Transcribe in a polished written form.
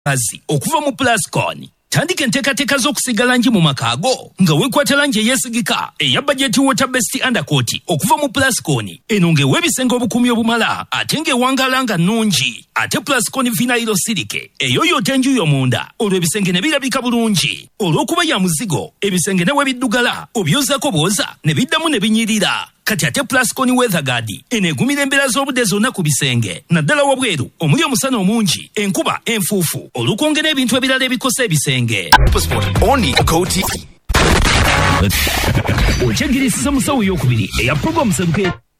kazi okuva mu Plascon. Tandika enteekateeka z'okusiga langi mu makaago nga weekwata langi eyeesigika eya budget water best undercoat okuva mu Plascon. Eno ng'ewa ebisenge obukuumi obumala ate ng'ewangaala nga nnungi. Ate Plascon vinyl silike eyoyota enjuuyo munda olwo ebisenge ne birabika bulungi. Olw'okuba ya muzigo ebisenge ne we biddugala obyozaako bwoza ne biddamu ne binyirira. Kati ate Plascon weatherguard eneegumira embeera z'obudde zonna ku bisenge naddala wabweru omuli omusana omungi enkuba enfuufu olw'okwongera ebintu ebirala ebikosa ebisenge. Okyegirisiza musawo ey'okubiri eya Program Seruke.